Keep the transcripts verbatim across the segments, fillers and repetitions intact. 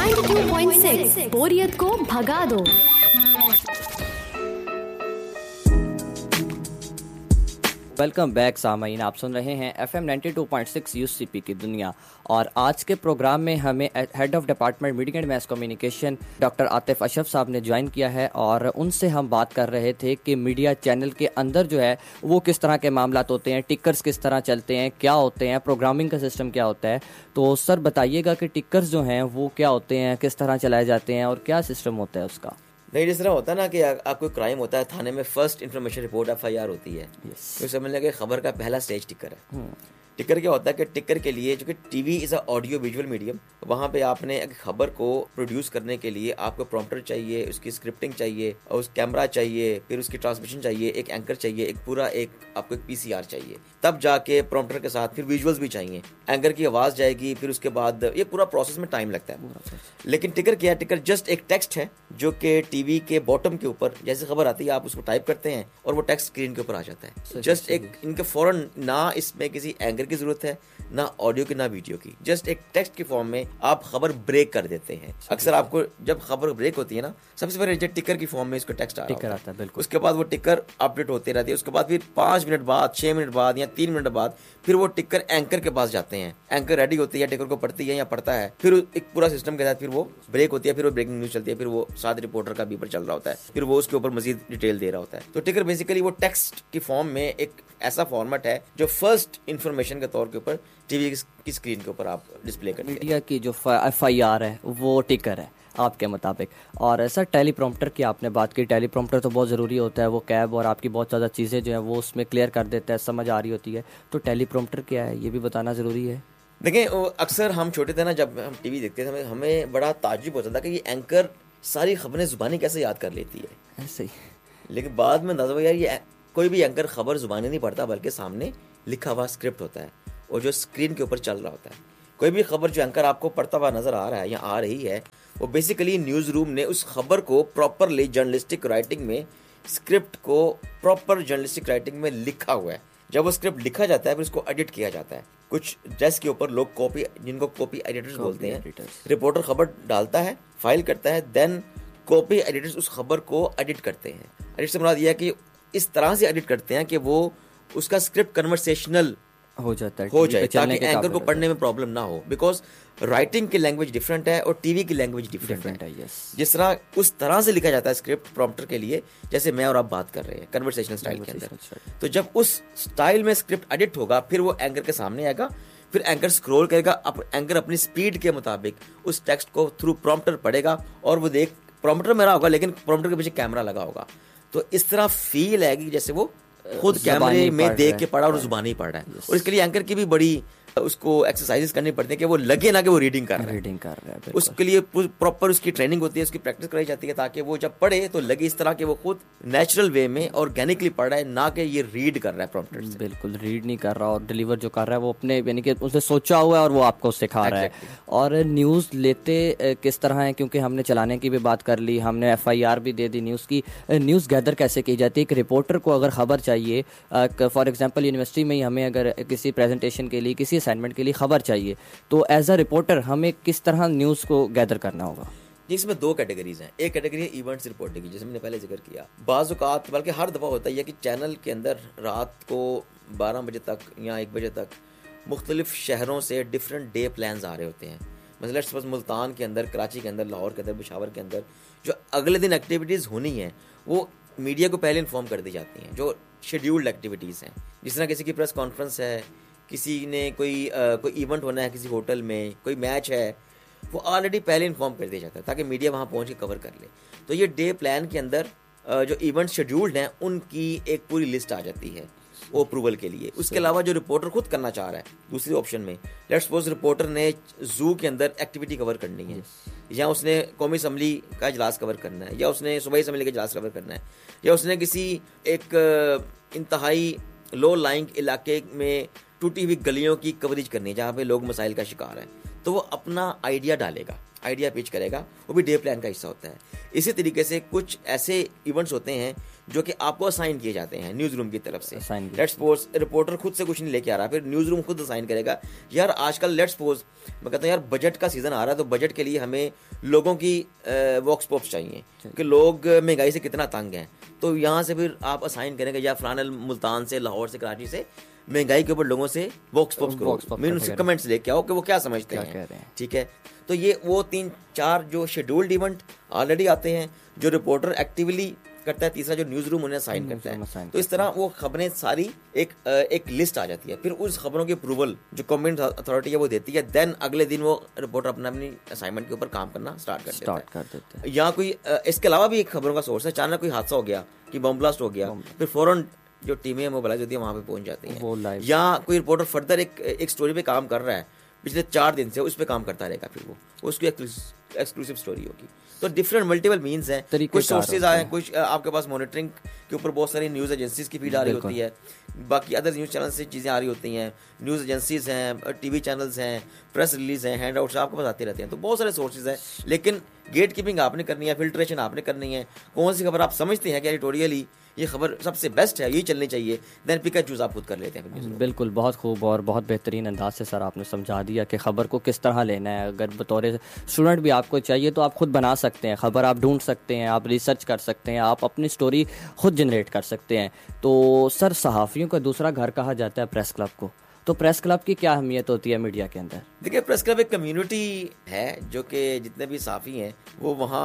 Ninety two point six बोरियत को भगा दो। वेलकम बैक सामाइन, आप सुन रहे हैं F M ninety two point six UCP की दुनिया। और आज के प्रोग्राम में हमें head of department media and mess communication doctor Atif Ashraf साहब ने ज्वाइन किया है और उनसे हम बात कर रहे थे कि मीडिया चैनल के अंदर जो है वो किस तरह के मामलात होते हैं, टिकर्स किस तरह चलते हैं, क्या होते हैं, प्रोग्रामिंग का सिस्टम क्या होता है। तो सर बताइएगा कि टिकर्स जो हैं वो क्या होते हैं, किस तरह चलाए जाते हैं और क्या सिस्टम होता है उसका। नहीं, जिस तरह होता है ना कि आप कोई क्राइम होता है, थाने में first information report F I R होती है, तो समझ लें कि खबर का पहला स्टेज टिकर है। टिकर क्या होता है कि टिकर के लिए, जो कि TV is a audio visual medium, वहाँ पे आपने एक खबर को प्रोड्यूस करने के लिए आपको प्रॉम्प्टर चाहिए, उसकी स्क्रिप्टिंग चाहिए, और उस कैमरा चाहिए, फिर उसकी ट्रांसमिशन चाहिए, एक एंकर चाहिए, एक पूरा एक आपको एक पीसीआर चाहिए, तब जाके प्रॉम्प्टर के साथ फिर विजुअल्स भी चाहिए, एंकर की आवाज जाएगी, फिर उसके बाद ये पूरा प्रोसेस में टाइम लगता है। लेकिन टिकर क्या है? टिकर जस्ट एक टेक्स्ट है जो कि टीवी के बॉटम के ऊपर जैसे खबर आती है आप उसको टाइप करते हैं और वो टेक्स्ट स्क्रीन के ऊपर आ जाता है। जस्ट एक इनके फौरन ना इसमें किसी एंकर की जरूरत है, ना ऑडियो की, ना वीडियो की, जस्ट एक टेक्स्ट की फॉर्म में आप खबर ब्रेक कर देते हैं। अक्सर आपको जब खबर ब्रेक होती है ना, सबसे पहले टिकर की फॉर्म में इसको टेक्स्ट आ रहा होता है, उसके बाद वो टिकर अपडेट होते रहती है, उसके बाद फिर पांच मिनट बाद, छह मिनट बाद या तीन मिनट बाद फिर वो टिकर एंकर के पास जाते हैं, एंकर रेडी होती है, टिकर को पढ़ती है या पढ़ता है, फिर एक पूरा सिस्टम के साथ फिर वो ब्रेक होती है, फिर वो ब्रेकिंग न्यूज चलती है, फिर वो साथ रिपोर्टर का बीपर चल रहा होता है, फिर वो उसके ऊपर मजीद डिटेल दे रहा होता है। तो टिकर बेसिकली वो टेक्स्ट की फॉर्म में एक ऐसा फॉर्मेट है जो फर्स्ट इंफॉर्मेशन के तौर के ऊपर टीवी की स्क्रीन के ऊपर आप डिस्प्ले करते हैं। मीडिया की जो एफ आई आर है वो टिकर है आपके मुताबिक। और सर टेलीप्रॉम्प्टर की आपने बात की, टेलीप्रॉम्प्टर तो बहुत ज़रूरी होता है, वो कैब और आपकी बहुत ज़्यादा चीज़ें जो हैं वो उसमें क्लियर कर देता है, समझ आ रही होती है। तो टेलीप्रॉम्प्टर क्या है ये भी बताना ज़रूरी है। देखें, अक्सर हम छोटे थे ना, जब हम टीवी देखते थे, हमें बड़ा ताज्जुब होता था कि ये एंकर सारी खबरें जुबानी कैसे याद कर लेती है, ऐसे ही। लेकिन बाद में अंदाजा हुआ यार ये कोई भी एंकर खबर जुबानी नहीं पढ़ता, बल्कि सामने लिखा हुआ स्क्रिप्ट होता है और जो स्क्रीन के ऊपर चल रहा होता है। कोई भी खबर जो एंकर आपको पढ़ता हुआ नजर आ रहा है या आ रही है, वो बेसिकली न्यूज रूम ने उस खबर को प्रॉपरली जर्नलिस्टिक राइटिंग में, स्क्रिप्ट को प्रॉपर जर्नलिस्टिक राइटिंग में लिखा हुआ है। जब वो स्क्रिप्ट लिखा जाता है फिर उसको एडिट किया जाता है। कुछ डेस्क के ऊपर लोग कॉपी, जिनको कॉपी एडिटर्स बोलते हैं, रिपोर्टर खबर डालता है, फाइल करता है, देन कॉपी एडिटर्स उस खबर को एडिट करते हैं। एडिट से मुराद यह है कि इस तरह से एडिट करते हैं कि वो उसका स्क्रिप्ट कन्वर्सेशनल हो जाता है, हो जाए, ताकि एंकर को पढ़ने में प्रॉब्लम ना हो, बिकॉज राइटिंग की लैंग्वेज डिफरेंट है और टीवी की लैंग्वेज डिफरेंट है। yes. जिस तरह उस तरह से लिखा जाता है स्क्रिप्ट प्रॉम्प्टर के लिए, जैसे मैं और आप बात कर रहे हैं कन्वर्सेशनल स्टाइल के अंदर, तो जब उस स्टाइल में स्क्रिप्ट एडिट होगा फिर वो एंकर के सामने आएगा, फिर एंकर स्क्रॉल करेगा, अप, एंकर अपनी स्पीड के मुताबिक उस टेक्स्ट को थ्रू प्रॉम्प्टर पढ़ेगा और वो देख, प्रॉम्प्टर मेरा होगा लेकिन प्रॉम्प्टर के पीछे कैमरा लगा होगा, तो इस तरह फील आएगी जैसे वो खुद कैमरे में देख के पढ़ा और जुबानी पढ़ रहा है। और इसके लिए एंकर की भी बड़ी उसको एक्सरसाइजेस करनी पड़ती है कि वो लगे ना कि वो रीडिंग कर रहा है, रीडिंग कर रहा है। उसके लिए प्रॉपर उसकी ट्रेनिंग होती है, उसकी प्रैक्टिस कराई जाती है, ताकि वो जब पढ़े तो लगे इस तरह के वो खुद नेचुरल वे में ऑर्गेनिकली पढ़ रहा है, ना कि ये रीड कर रहा है प्रॉम्प्टर से। बिल्कुल रीड नहीं कर रहा, और डिलीवर जो कर रहा है वो अपने यानी कि उसने सोचा हुआ है और वो आपको सिखा रहा है। और न्यूज़ लेते किस तरह है, क्योंकि हमने चलाने की भी बात कर ली, हमने एफ आई आर भी दे दी न्यूज़ की। न्यूज़ गैदर कैसे की जाती है? एक रिपोर्टर को अगर खबर चाहिए, फॉर एग्जाम्पल यूनिवर्सिटी में ही हमें अगर किसी प्रेजेंटेशन के लिए, किसी असाइनमेंट के लिए खबर चाहिए, तो एज अ रिपोर्टर हमें किस तरह न्यूज़ को गैदर करना होगा? इसमें दो कैटेगरीज हैं। एक कैटेगरी है इवेंट्स रिपोर्टिंग की, जैसे मैंने पहले जिक्र किया। बाज़ औक़ात, बल्कि हर दफ़ा होता है कि चैनल के अंदर रात को बारह बजे तक या एक बजे तक मुख्तलिफ शहरों से डिफरेंट डे प्लान्स आ रहे होते हैं। मतलब सपोज मुल्तान के अंदर, कराची के अंदर, लाहौर के अंदर, पेशावर के अंदर जो अगले दिन एक्टिविटीज़ होनी है वो मीडिया को पहले इन्फॉर्म कर दी जाती हैं, जो शेड्यूल्ड एक्टिविटीज़ हैं। जिस तरह किसी की प्रेस कॉन्फ्रेंस है, किसी ने कोई आ, कोई इवेंट होना है किसी होटल में, कोई मैच है, वो ऑलरेडी पहले इन्फॉर्म कर दिया जाता है ताकि मीडिया वहाँ पहुँच के कवर कर ले। तो ये डे प्लान के अंदर जो इवेंट शेड्यूल्ड हैं उनकी एक पूरी लिस्ट आ जाती है वो अप्रूवल के लिए। उसके अलावा जो रिपोर्टर खुद करना चाह रहा है, दूसरी ऑप्शन में, लेट्स सपोज रिपोर्टर ने जू के अंदर एक्टिविटी कवर करनी है, या उसने कौमी असम्बली का इजलास कवर करना है, या उसने सूबाई असम्बली का इजलास कवर करना है, या उसने किसी एक इंतहाई लो लाइंग इलाके में टूटी हुई गलियों की कवरेज करनी है जहाँ पे लोग मसाइल का शिकार हैं, तो वो अपना आइडिया डालेगा आइडिया पिच करेगा, वो भी डे प्लान का हिस्सा होता है। इसी तरीके से कुछ ऐसे इवेंट्स होते हैं जो कि आपको असाइन किए जाते हैं न्यूज़ रूम की तरफ से। लेट्स सपोज रिपोर्टर खुद से कुछ नहीं लेके आ रहा, फिर न्यूज़ रूम खुद असाइन करेगा। यार आजकल लेट्स सपोज मैं कहता हूँ यार बजट का सीजन आ रहा है, तो बजट के लिए हमें लोगों की वॉक्स पॉप्स चाहिए कि लोग महंगाई से कितना तंग हैं, तो यहाँ से फिर आप असाइन करेंगे या फलाना मुल्तान से, लाहौर से, कराची से महंगाई के ऊपर लोगों से वॉक्स पॉप्स करो, मैं उनसे कमेंट्स लेके आओ कि वो क्या समझते हैं, ठीक है। तो ये वो तीन चार जो शेड्यूल्ड इवेंट ऑलरेडी आते हैं, जो रिपोर्टर एक्टिवली करता है, तीसरा जो न्यूज़ रूम उन्हें साइन करता है। तो इस तरह वो खबरें सारी एक एक लिस्ट आ जाती है, फिर उस खबरों की अप्रूवल जो गवर्नमेंट अथॉरिटी है वो देती है। देन अगले दिन वो रिपोर्टर अपना अपनी असाइनमेंट के ऊपर काम करना स्टार्ट कर देता है, कर देता है। या कोई इसके अलावा भी एक खबरों का सोर्स है, अचानक कोई हादसा हो गया कि बम ब्लास्ट हो गया, फिर फौरन जो टीमें मोबाइलाइज होती है वहाँ पे पहुंच जाती हैं। या कोई रिपोर्टर फर्दर एक एक स्टोरी पे काम कर रहा है पिछले चार दिन से, उस पर काम करता रहेगा, फिर वो उसकी एक्सक्लूसिव स्टोरी होगी। तो डिफरेंट मल्टीपल मीन्स हैं, कुछ सोर्सेज आए, कुछ आपके पास मॉनिटरिंग के ऊपर बहुत सारी न्यूज़ एजेंसीज की फीड आ रही होती है, बाकी अदर न्यूज़ चैनल से चीज़ें आ रही होती हैं, न्यूज़ एजेंसीज हैं, टीवी चैनल्स हैं, प्रेस रिलीज हैं, हैंड आउट्स आपके पास आते रहते हैं। तो बहुत सारे सोर्सेज हैं, लेकिन गेट कीपिंग आपने करनी है, फिल्ट्रेशन आपने करनी है। कौन सी खबर आप समझते हैं कि एडिटोरियली ये खबर सबसे बेस्ट है, यही चलनी चाहिए, देन पिक एंड चूज आप खुद कर लेते हैं। बिल्कुल, बहुत खूब और बहुत बेहतरीन अंदाज से सर आपने समझा दिया कि खबर को किस तरह लेना है। अगर बतौर स्टूडेंट भी आपको चाहिए तो आप खुद बना सकते हैं, खबर आप ढूंढ सकते हैं, आप रिसर्च कर सकते हैं, आप अपनी स्टोरी खुद जनरेट कर सकते हैं। तो सर सहाफ़ियों का दूसरा घर कहा जाता है प्रेस क्लब को, तो प्रेस क्लब की क्या अहमियत होती है मीडिया के अंदर? देखिए, प्रेस क्लब एक कम्युनिटी है जो कि जितने भी सहाफ़ी हैं वो वहाँ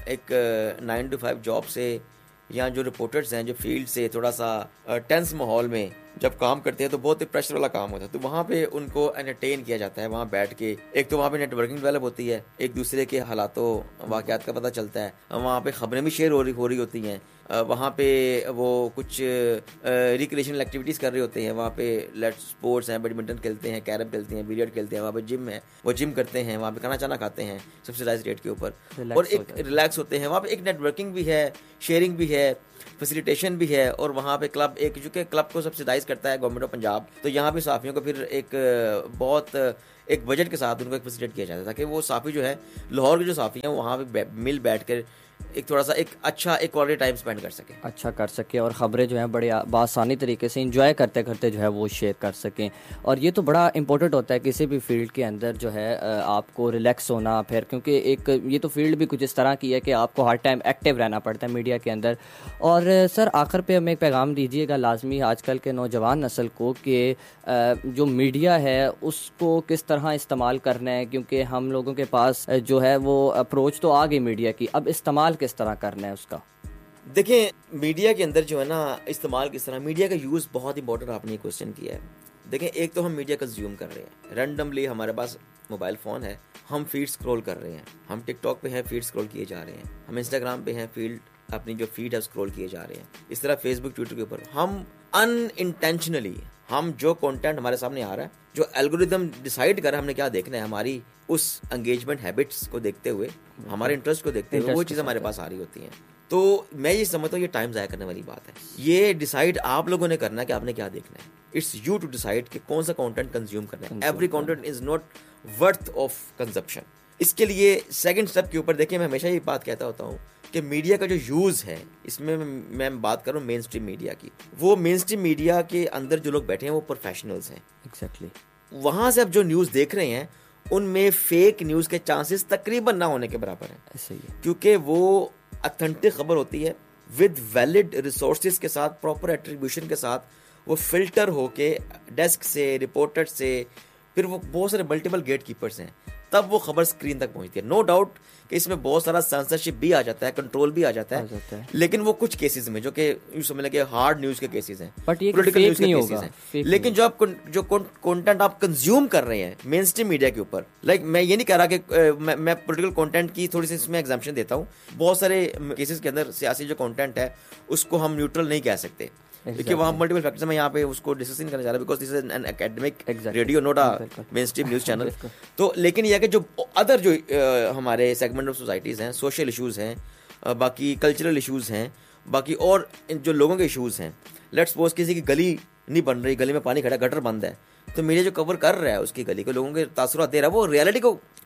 एक नाइन टू फाइव जॉब से, या जो रिपोर्टर्स हैं जो फील्ड से थोड़ा सा टेंस माहौल में जब काम करते हैं तो बहुत ही प्रेशर वाला काम होता है, तो वहाँ पे उनको एंटरटेन किया जाता है। वहाँ बैठ के एक तो वहाँ पे नेटवर्किंग डेवलप होती है, एक दूसरे के हालातों वाक़यात का पता चलता है, वहाँ पे खबरें भी शेयर हो रही हो रही होती हैं, वहाँ पे वो कुछ रिक्रिएशनल एक्टिविटीज़ कर रहे होते हैं, वहाँ पे लेट स्पोर्ट्स हैं, बैडमिंटन खेलते हैं, कैरम खेलते हैं, बिलियर्ड खेलते हैं, वहाँ पे जिम है, वो जिम करते हैं, वहाँ पे खाना चाना खाते हैं सब्सिडाइज्ड रेट के ऊपर, और एक रिलैक्स होते हैं। वहाँ पे एक नेटवर्किंग भी है, शेयरिंग भी है, फैसिलिटेशन भी है, और वहाँ पे क्लब एक जो कि क्लब को सब्सिडाइज करता है गवर्नमेंट ऑफ पंजाब, तो यहाँ पे सहाफ़ियों को फिर एक बहुत एक बजट के साथ उनको एक फैसिलिटेट किया जाता है ताकि वो सहाफ़ी जो है लाहौर के जो सहाफ़ी हैं वहाँ पे मिल बैठ कर एक थोड़ा सा एक अच्छा एक क्वालिटी टाइम स्पेंड कर सके अच्छा कर सके और ख़बरें जो हैं बड़े आसानी तरीके से इंजॉय करते करते जो है वो शेयर कर सकें। और ये तो बड़ा इंपॉर्टेंट होता है किसी भी फील्ड के अंदर जो है आपको रिलैक्स होना, फिर क्योंकि एक ये तो फील्ड भी कुछ इस तरह की है कि आपको हर टाइम एक्टिव रहना पड़ता है मीडिया के अंदर। और सर आखिर पे हमें एक पैगाम दीजिएगा लाजमी आजकल के नौजवान नस्ल को कि जो मीडिया है उसको किस तरह इस्तेमाल करना है, क्योंकि हम लोगों के पास जो है वो अप्रोच तो आ गई मीडिया की, अब इस्तेमाल किस तरह करना है उसका? देखें, मीडिया के अंदर जो है ना इस्तेमाल किस तरह, मीडिया का यूज़ बहुत इंपॉर्टेंट आपने क्वेश्चन किया है। देखें, एक तो हम मीडिया कंज्यूम कर रहे हैं रैंडमली, हमारे पास मोबाइल फ़ोन है, हम फीड स्क्रॉल कर रहे हैं, हम टिकटॉक पे हैं फीड स्क्रॉल किए जा रहे हैं, हम इंस्टाग्राम पे हैं फील्ड अपनी जो फीड है स्क्रॉल किए जा रहे हैं, इस तरह फेसबुक ट्विटर के ऊपर हम अनइंटेंशनली हम जो कंटेंट हमारे सामने आ रहा है, जो एल्गोरिदम डिसाइड कर रहा है हमने क्या देखना है, हमारी उस एंगेजमेंट हैबिट्स को देखते हुए, हमारे इंटरेस्ट को देखते हुए वो चीज़ हमारे पास आ रही होती हैं। तो मैं ये समझता हूँ ये टाइम ज़ाया करने वाली बात है। ये डिसाइड आप लोगों ने करना है कि आपने क्या देखना है। इट्स यू टू डिसाइड कि कौन सा कंटेंट कंज्यूम करना है। Every content is not worth of consumption. इसके लिए सेकंड स्टेप के ऊपर देखिए, मैं हमेशा ये बात कहता होता हूँ कि मीडिया का जो यूज़ है, इसमें मैं बात करूँ मेन स्ट्रीम मीडिया की, वो मेन स्ट्रीम मीडिया के अंदर जो लोग बैठे हैं वो प्रोफेशनल्स हैं। Exactly exactly. वहाँ से अब जो न्यूज़ देख रहे हैं उनमें फेक न्यूज़ के चांसेस तकरीबन ना होने के बराबर है, ऐसे ही है, क्योंकि वो ऑथेंटिक खबर होती है विद वैलिड रिसोर्सेज के साथ, प्रॉपर एट्रीब्यूशन के साथ, वो फिल्टर होके डेस्क से, रिपोर्टर से, फिर वो बहुत सारे मल्टीपल गेट कीपर्स हैं, तब वो खबर स्क्रीन तक पहुंचती है। नो डाउट कि इसमें बहुत सारा सेंसरशिप भी आ जाता है, कंट्रोल भी आ जाता है, जाता है। लेकिन वो कुछ केसेस में जो कि यूं समझ लगे हार्ड न्यूज के केसेस हैं, पॉलिटिकल न्यूज के केसेस हैं, लेकिन जो आप जो कंटेंट आप कंज्यूम कर रहे हैं मेन स्ट्रीम मीडिया के ऊपर, लाइक मैं ये नहीं कह रहा कि मैं, मैं पॉलिटिकल कंटेंट की थोड़ी सी इसमें एग्जाम्पशन देता हूँ। बहुत सारे केसेस के अंदर सियासी जो कंटेंट है उसको हम न्यूट्रल नहीं कह सकते, देखिए वहाँ मल्टीपल फैक्टर्स में यहाँ पे उसको डिस्कस नहीं करना चाह रहा, because this is an academic radio, not a main stream news channel. तो लेकिन यह कि जो अदर जो uh, हमारे सेगमेंट ऑफ सोसाइटीज़ हैं, सोशल इश्यूज़ हैं, uh, बाकी कल्चरल इश्यूज़ हैं, बाकी और जो लोगों के इश्यूज़ हैं, लेट्स सपोज किसी की गली नहीं बन रही, गली में पानी खड़ा, गटर बंद है, तो मीडिया जो कवर कर रहा है उसकी गली को, लोगों के तासुरात दे रहा है, वो रियलिटी को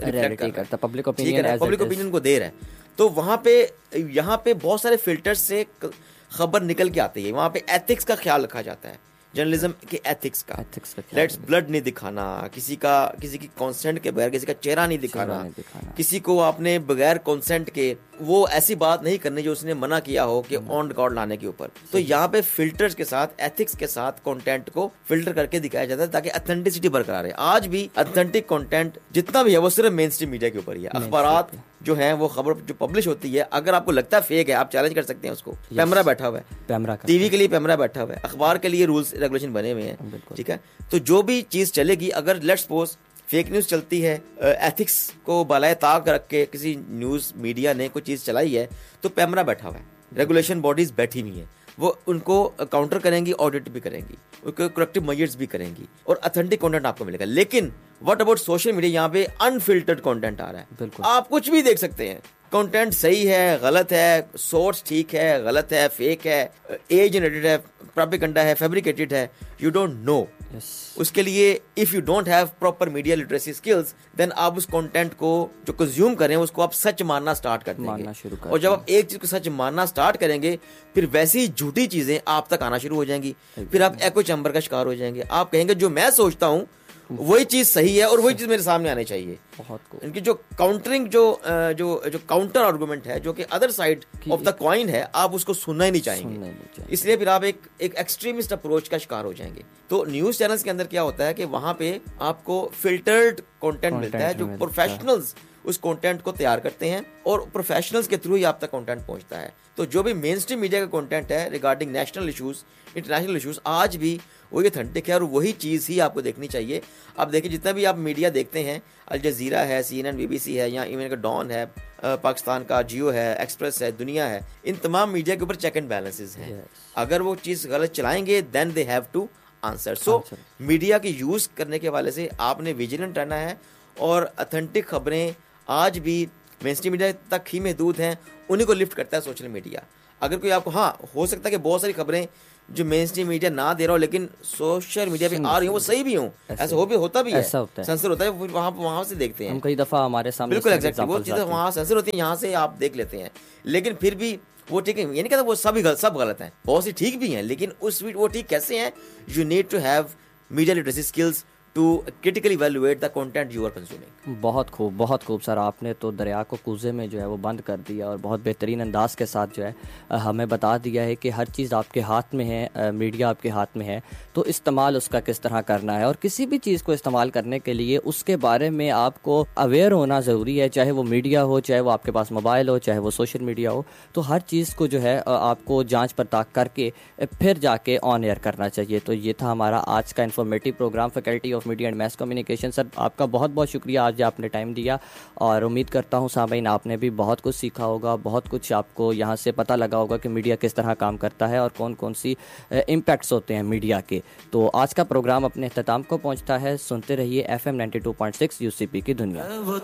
रिफ्लेक्ट कर रहा है, पब्लिक ओपिनियन पब्लिक ओपिनियन को दे रहा है। तो वहां पे यहाँ पे बहुत सारे फिल्टर्स से खबर निकल के आती है। वहां पे एथिक्स का ख्याल रखा जाता है, जर्नलिज्म के एथिक्स का। एथिक्स का लेट्स ब्लड नहीं दिखाना, किसी का किसी की कंसेंट के बगैर किसी का चेहरा नहीं दिखाना, नहीं दिखाना। किसी किसी को आपने बगैर कंसेंट के वो ऐसी बात नहीं करनी जो उसने मना किया हो कि ऑन रिकॉर्ड लाने के ऊपर। तो यहाँ पे फिल्टर्स के साथ, एथिक्स के साथ कंटेंट को फिल्टर करके दिखाया जाता है ताकि ऑथेंटिसिटी बरकरार रहे। आज भी ऑथेंटिक कंटेंट जितना भी है वो सिर्फ मेन स्ट्रीम मीडिया के ऊपर ही है। अखबारात जो है वो खबर जो पब्लिश होती है, अगर आपको लगता है फेक है, आप चैलेंज कर सकते हैं उसको। पैमरा बैठा हुआ है, पैमरा टीवी के लिए पैमरा बैठा हुआ है, अखबार के लिए रूल्स रेगुलेशन बने हुए हैं, ठीक है। तो जो भी चीज चलेगी, अगर लेट्स सपोज फेक न्यूज चलती है, एथिक्स को बालाए ताक रख के किसी न्यूज मीडिया ने कोई चीज चलाई है, तो पैमरा बैठा हुआ है, रेगुलेशन बॉडीज बैठी हुई है, वो उनको काउंटर करेंगी, ऑडिट भी करेंगी, उनको करेक्टिव मेजर्स भी करेंगी और ऑथेंटिक कंटेंट आपको मिलेगा। लेकिन व्हाट अबाउट सोशल मीडिया, यहाँ पे अनफिल्टर्ड कंटेंट आ रहा है। आप कुछ भी देख सकते हैं, कंटेंट सही है, गलत है, सोर्स ठीक है, गलत है, फेक है, ए जनरेटेड है, प्रोपेगेंडा है, फैब्रिकेटेड है, यू डोंट नो। उसके लिए if you don't have proper media literacy skills, then आप उस कंटेंट को जो कंज्यूम कर रहे हैं उसको आप सच मानना स्टार्ट कर देंगे। और जब आप एक चीज को सच मानना स्टार्ट करेंगे, फिर वैसी झूठी चीजें आप तक आना शुरू हो जाएंगी, फिर आप एको चैम्बर का शिकार हो जाएंगे। आप कहेंगे जो मैं सोचता हूँ वही चीज सही है और वही चीज मेरे सामने आनी चाहिए। बहुत इनकी जो काउंटरिंग जो जो जो काउंटर आर्गुमेंट है, जो कि other side of the coin है, आप उसको सुनना ही नहीं चाहेंगे। इसलिए फिर आप एक एक एक्सट्रीमिस्ट अप्रोच का शिकार हो जाएंगे। तो न्यूज चैनल्स के अंदर क्या होता है कि वहां पे आपको फिल्टर्ड कंटेंट मिलता है, जो प्रोफेशनल्स उस कंटेंट को तैयार करते हैं और प्रोफेशनल्स के थ्रू ही आप तक कंटेंट पहुंचता है। तो जो भी मेन स्ट्रीम मीडिया का कंटेंट है regarding national issues, international issues, आज भी वही ऑथेंटिक है और वही चीज़ ही आपको देखनी चाहिए। आप देखिए जितना भी आप मीडिया देखते हैं, अल जजीरा है, C N N, B B C है, या इवन का डॉन है, पाकिस्तान का जियो है, एक्सप्रेस है, दुनिया है, इन तमाम मीडिया के ऊपर चेक एंड बैलेंसेस हैं। yes. अगर वो चीज़ गलत चलाएंगे then they have to answer. So media के यूज़ करने के हवाले से आपने विजिलेंट रहना है और ऑथेंटिक खबरें आज भी मेन स्ट्रीम मीडिया तक ही महदूद हैं, उन्हीं को लिफ्ट करता है सोशल मीडिया। अगर कोई आपको, हाँ हो सकता है कि बहुत सारी खबरें जो मेन स्ट्रीम मीडिया ना दे रहा हो लेकिन सोशल मीडिया पे आ रही हो वो सही भी हो, ऐसा हो भी होता भी है, सेंसर होता है, वहाँ वहाँ से देखते हैं। हम कई दफा हमारे सामने बिल्कुल एग्जैक्टली वो चीज़ वहाँ सेंसर होती है, यहाँ से आप देख लेते हैं। लेकिन फिर भी वो ठीक है, ये नहीं कहता वो सब गलत सब गलत है, बहुत सी ठीक भी हैं, लेकिन उस वो ठीक कैसे हैं? You need to have media literacy skills to critically evaluate the content you are consuming. बहुत खूब, बहुत खूब सर, आपने तो दरिया को कूजे में जो है वो बंद कर दिया और बहुत बेहतरीन अंदाज के साथ जो है हमें बता दिया है कि हर चीज़ आपके हाथ में है, मीडिया आपके हाथ में है, तो इस्तेमाल उसका किस तरह करना है। और किसी भी चीज़ को इस्तेमाल करने के लिए उसके बारे में आपको अवेयर होना ज़रूरी है, चाहे वो मीडिया हो, चाहे वो आपके पास मोबाइल हो, चाहे वो सोशल मीडिया हो। तो हर चीज़ को जो है आपको जाँच पड़ताल करके फिर जाके ऑन एयर करना चाहिए। तो ये था हमारा आज का informative programme faculty of media and mess communication. Sir आपका बहुत बहुत शुक्रिया, आज आपने टाइम दिया और उम्मीद करता हूँ सामईन आपने भी बहुत कुछ सीखा होगा, बहुत कुछ आपको यहाँ से पता लगा होगा कि मीडिया किस तरह काम करता है और कौन कौन सी इम्पैक्ट्स होते हैं मीडिया के। तो आज का प्रोग्राम अपने अख्ताम को पहुँचता है। सुनते रहिए F M ninety two point six UCP की दुनिया।